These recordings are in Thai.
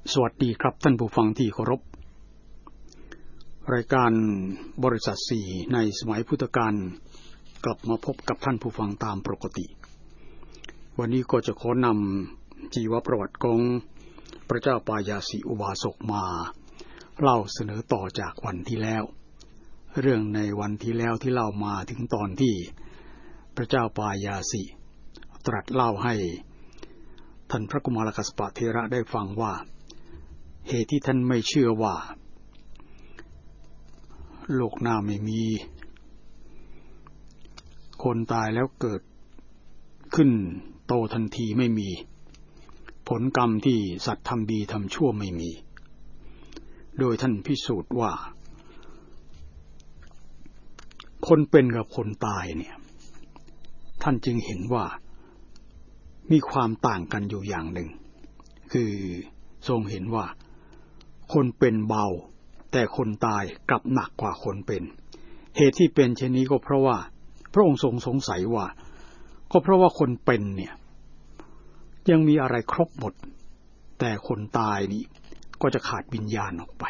สวัสดีครับท่านผู้ฟังที่เคารพรายการบริษัท4ในสมัยพุทธกาลกลับมาพบกับท่านผู้ฟังตามปกติวันนี้ก็จะขอนำชีวประวัติของพระเจ้าปายาสิอุบาสกมาเล่าเสนอต่อจากวันที่แล้วเรื่องในวันที่แล้วที่เล่ามาถึงตอนที่พระเจ้าปายาสิตรัสเล่าให้ท่านพระกุมารกัสสปะเถระได้ฟังว่าเหตุที่ท่านไม่เชื่อว่าโลกหน้าไม่มีคนตายแล้วเกิดขึ้นโตทันทีไม่มีผลกรรมที่สัตว์ทำดีทำชั่วไม่มีโดยท่านพิสูจน์ว่าคนเป็นกับคนตายเนี่ยท่านจึงเห็นว่ามีความต่างกันอยู่อย่างหนึ่งคือทรงเห็นว่าคนเป็นเบาแต่คนตายกลับหนักกว่าคนเป็นเหตุที่เป็นเช่นนี้ก็เพราะว่าพระองค์ทรงสงสัยว่าก็เพราะว่าคนเป็นเนี่ยยังมีอะไรครบหมดแต่คนตายนี่ก็จะขาดวิญญาณออกไป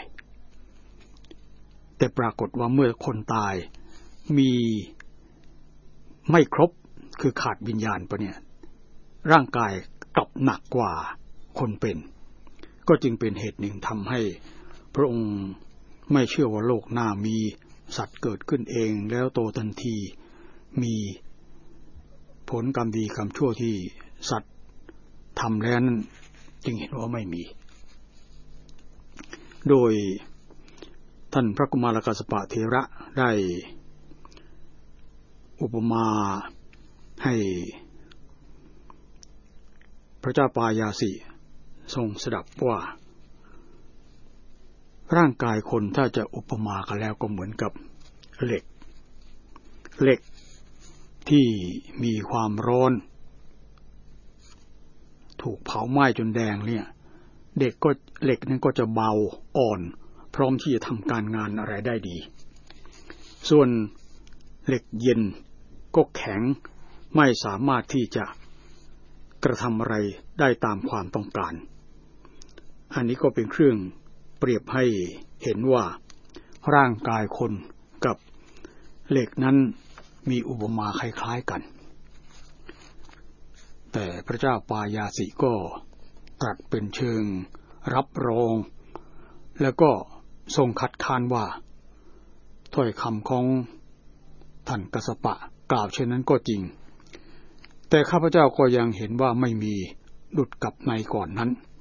แต่ปรากฏว่าเมื่อคนตายมีไม่ครบคือขาดวิญญาณไปเนี่ยร่างกายกลับหนักกว่าคนเป็นก็จึงเป็นเหตุหนึ่งทำให้พระองค์ไม่เชื่อว่าโลกหน้ามีสัตว์เกิดขึ้นเองแล้วโตทันทีมีผลกรรมดีกรรมชั่วที่สัตว์ทำแล้วนั้นจึงเห็นว่าไม่มีโดยท่านพระกุมารกัสสปะเถระได้อุปมาให้พระเจ้าปายาสิทรงสดับว่าร่างกายคนถ้าจะอุปมากันแล้วก็เหมือนกับเหล็กที่มีความร้อนถูกเผาไหม้จนแดงเนี่ยเหล็กนั้นก็จะเบาอ่อนพร้อมที่จะทำการงานอะไรได้ดีส่วนเหล็กเย็นก็แข็งไม่สามารถที่จะกระทำอะไรได้ตามความต้องการอันนี้ก็เป็นเครื่องเปรียบให้เห็นว่าร่างกายคนกับเหล็กนั้นมีอุปมาคล้ายๆกันแต่พระเจ้าปายาสิก็ตรัสเป็นเชิงรับรองแล้วก็ทรงคัดค้านว่าถ้อยคำของท่านกัสสปะกล่าวเช่นนั้นก็จริงแต่ข้าพเจ้าก็ยังเห็นว่าไม่มีดุจกับในก่อนนั้น